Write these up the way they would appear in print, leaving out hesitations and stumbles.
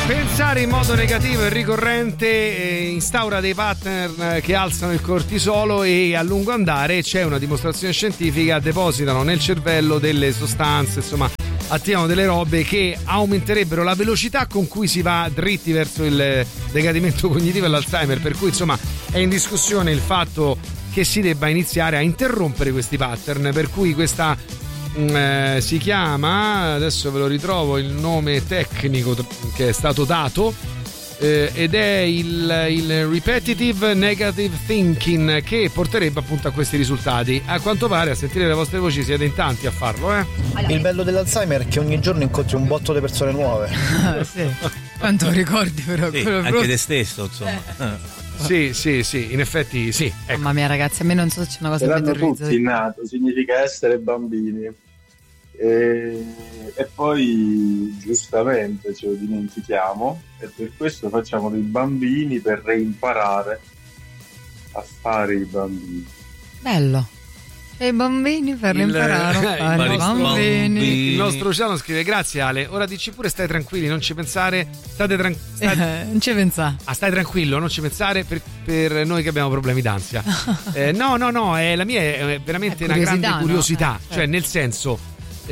Pensare in modo negativo e ricorrente instaura dei pattern che alzano il cortisolo e a lungo andare, c'è una dimostrazione scientifica, depositano nel cervello delle sostanze, insomma attivano delle robe che aumenterebbero la velocità con cui si va dritti verso il decadimento cognitivo e l'Alzheimer, per cui insomma è in discussione il fatto che si debba iniziare a interrompere questi pattern, per cui questa si chiama, adesso ve lo ritrovo il nome tecnico che è stato dato, ed è il repetitive negative thinking, che porterebbe appunto a questi risultati. A quanto pare, a sentire le vostre voci, siete in tanti a farlo, Il bello dell'Alzheimer è che ogni giorno incontri un botto di persone nuove. Sì. Quanto ricordi però, sì, anche te stesso, insomma. Sì, in effetti sì. Ecco. Mamma mia, ragazzi, a me non so se c'è una cosa più terrorizzante. Tutti innato, significa essere bambini. E poi giustamente ce lo dimentichiamo, e per questo facciamo dei bambini per reimparare a fare i bambini. Bello. E i bambini per imparare a fare i bambini. Il nostro Luciano scrive: grazie Ale, ora dici pure stai tranquilli, non ci pensare, non ci pensare. Stai tranquillo, non ci pensare per noi che abbiamo problemi d'ansia. No, la mia è veramente una grande curiosità, no? Cioè nel senso,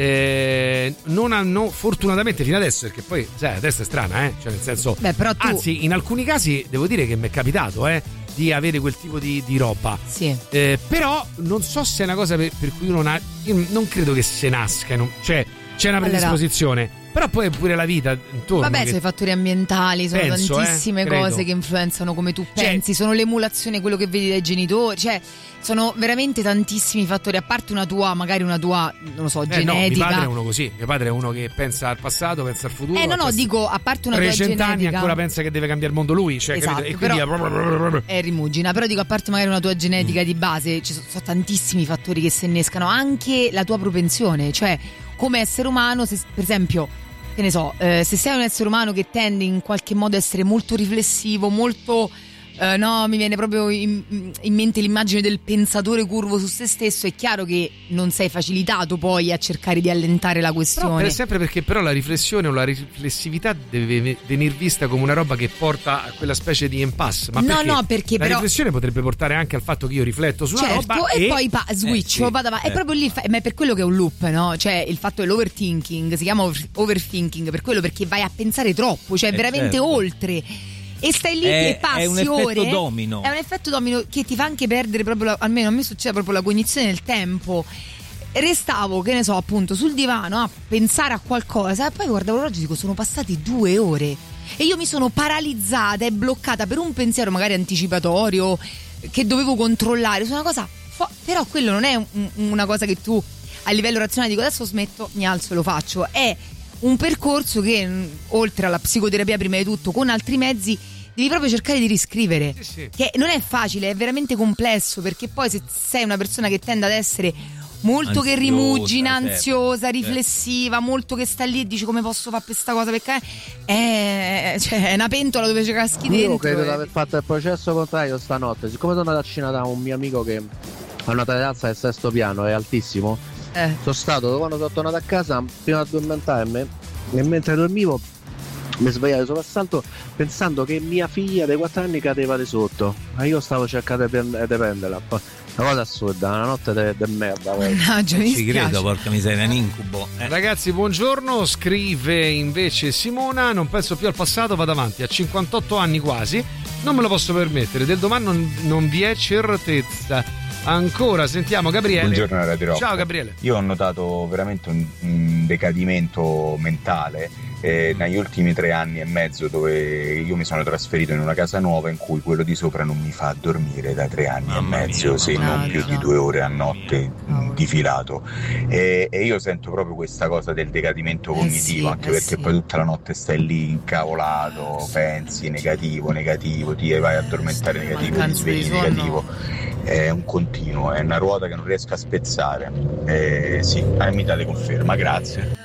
non hanno fortunatamente fino adesso, perché poi sai, la testa è strana, cioè nel senso, però tu... anzi in alcuni casi devo dire che mi è capitato di avere quel tipo di roba, sì. Però non so se è una cosa per cui uno io non credo che se nasca, cioè c'è una predisposizione, però poi è pure la vita intorno. Vabbè, sono i fattori ambientali, sono tantissime cose che influenzano come tu pensi, sono l'emulazione, quello che vedi dai genitori, cioè sono veramente tantissimi fattori, a parte magari una tua, non lo so, genetica. No, mio padre è uno così, mio padre è uno che pensa al passato, pensa al futuro. Dico, a parte una tua genetica. 300 anni ancora pensa che deve cambiare il mondo lui, cioè, esatto, e quindi però è rimugina, però dico, a parte magari una tua genetica di base, ci sono tantissimi fattori che si innescano, anche la tua propensione, cioè come essere umano, se, per esempio, che ne so, se sei un essere umano che tende in qualche modo a essere molto riflessivo, molto mi viene proprio in mente l'immagine del pensatore curvo su se stesso, è chiaro che non sei facilitato poi a cercare di allentare la questione. Però, sempre perché però la riflessione o la riflessività deve venire vista come una roba che porta a quella specie di impasse. Ma perché la riflessione potrebbe portare anche al fatto che io rifletto su una roba e poi switch, vado avanti. È proprio lì, ma è per quello che è un loop, no? Cioè il fatto dell'overthinking, si chiama overthinking per quello, perché vai a pensare troppo, cioè veramente oltre. E stai lì che passi è un effetto ore. domino. È un effetto domino che ti fa anche perdere proprio, almeno a me succede, proprio la cognizione del tempo. Restavo, che ne so, appunto sul divano a pensare a qualcosa e poi guardavo l'orologio e dico, sono passati 2 ore e io mi sono paralizzata e bloccata per un pensiero magari anticipatorio che dovevo controllare su una cosa, però quello non è una cosa che tu a livello razionale dico adesso smetto, mi alzo e lo faccio. È un percorso che, oltre alla psicoterapia prima di tutto, con altri mezzi devi proprio cercare di riscrivere, sì. Che non è facile, è veramente complesso, perché poi se sei una persona che tende ad essere molto che rimugina, ansiosa, riflessiva, molto che sta lì e dici come posso fare questa cosa, perché è una pentola dove ci caschi dentro. Io credo di aver fatto il processo contrario stanotte, siccome sono andato a cena da un mio amico che ha una terrazza del 6° piano, è altissimo. Sono stato, quando sono tornato a casa, prima di addormentarmi, e mentre dormivo mi svegliai sopra assalto pensando che mia figlia dei 4 anni cadeva di sotto, ma io stavo cercando di prenderla. Una cosa assurda, una notte de merda. Ci credo, porca miseria, un incubo. Ragazzi, buongiorno, scrive invece Simona: non penso più al passato, vado avanti, a 58 anni quasi, non me lo posso permettere, del domani non vi è certezza. Ancora sentiamo Gabriele. Buongiorno Radio Rock. Ciao Gabriele. Io ho notato veramente un decadimento mentale negli ultimi 3 anni e mezzo, dove io mi sono trasferito in una casa nuova in cui quello di sopra non mi fa dormire da 3 anni e mezzo, se non più di 2 ore a notte di filato, e io sento proprio questa cosa del decadimento cognitivo, anche perché poi tutta la notte stai lì incavolato, pensi negativo, ti vai a addormentare negativo, ti svegli negativo. È un continuo, è una ruota che non riesco a spezzare. Sì, mi dà le conferma, grazie.